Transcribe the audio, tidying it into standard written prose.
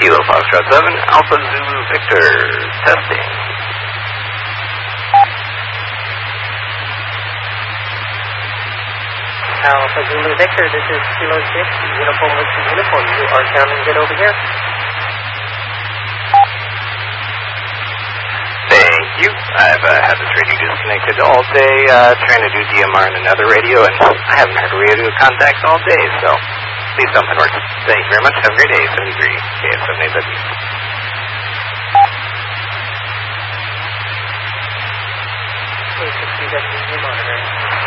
Kilo Foxtrot 7, Alpha Zulu Victor, testing. Alpha Zulu Victor, this is Kilo 6, Uniform Whiskey Uniform. You are sounding good over here. Thank you. I've had this radio disconnected all day, trying to do DMR on another radio, and I haven't had radio contacts all day, so please don't work. Thank you very much. Have a great day. 73 KF78W. K60W monitoring.